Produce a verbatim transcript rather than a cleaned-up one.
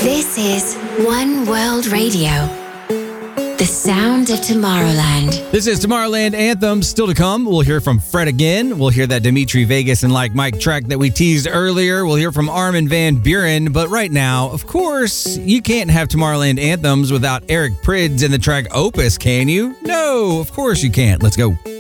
This is One World Radio, the sound of Tomorrowland. This is Tomorrowland Anthems. Still to come, we'll hear from Fred again. We'll hear that Dimitri Vegas and Like Mike track that we teased earlier. We'll hear from Armin van Buuren. But right now, of course, you can't have Tomorrowland Anthems without Eric Prydz and the track Opus, can you? No, of course you can't. Let's go.